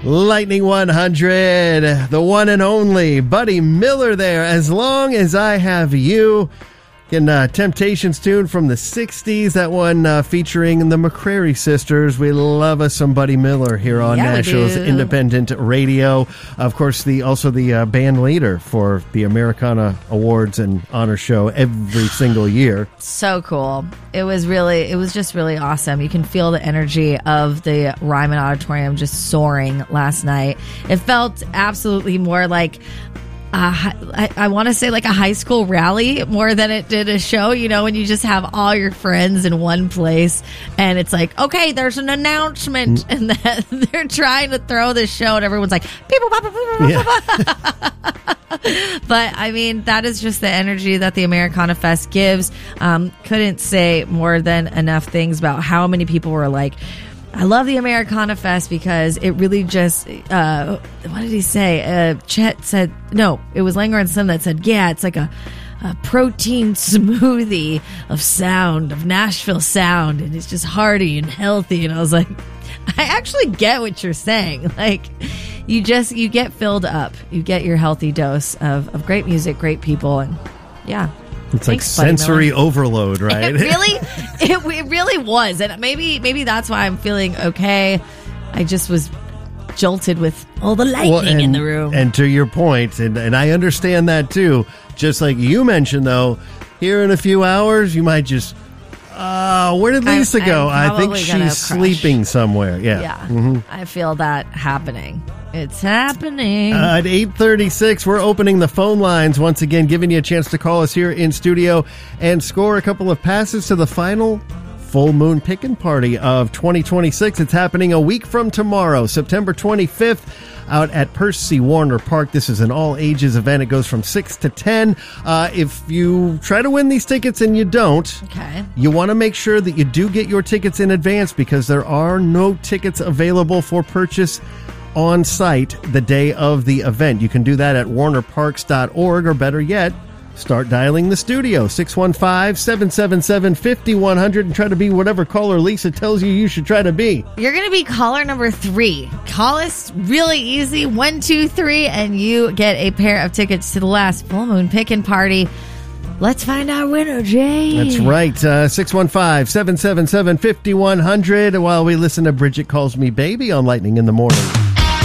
Lightning 100, the one and only Buddy Miller there. As long as I have you. Getting Temptations tune from the 60s, that one featuring the McCrary sisters. We love us some Buddy Miller here on Nashville's Independent Radio. Of course, also the band leader for the Americana Awards and Honor Show every single year. So cool. It was just really awesome. You can feel the energy of the Ryman Auditorium just soaring last night. It felt absolutely more like I want to say like a high school rally more than it did a show, you know, when you just have all your friends in one place and it's like, okay, there's an announcement and then they're trying to throw this show and everyone's like, people, But I mean, that is just the energy that the Americana Fest gives. Couldn't say more than enough things about how many people were like, I love the Americana Fest because it really just, what did he say? Chet said, no, it was Langer and Son that said, yeah, it's like a protein smoothie of sound, of Nashville sound, and it's just hearty and healthy. And I was like, I actually get what you're saying. Like, you get filled up. You get your healthy dose of great music, great people, and yeah. It's like sensory overload, right? It really was. And maybe that's why I'm feeling okay. I just was jolted with all the lightning in the room. And to your point, and I understand that too, just like you mentioned, though, here in a few hours, you might just, where did Lisa go? I think she's sleeping somewhere. Yeah. Mm-hmm. I feel that happening. It's happening. At 8:36, we're opening the phone lines once again, giving you a chance to call us here in studio and score a couple of passes to the final Full Moon Pickin' Party of 2026. It's happening a week from tomorrow, September 25th, out at Percy Warner Park. This is an all-ages event. It goes from 6 to 10. If you try to win these tickets and you don't, you want to make sure that you do get your tickets in advance because there are no tickets available for purchase on site the day of the event. You can do that at warnerparks.org, or better yet, start dialing the studio, 615-777-5100, and try to be whatever caller Lisa tells you should try to be. You're going to be caller number 3. Call us really easy, 1, 2, 3, and you get a pair of tickets to the last Full Moon Pickin' Party. Let's find our winner, Jay. That's right. 615-777-5100 while we listen to Bridget Calls Me Baby on Lightning in the Morning.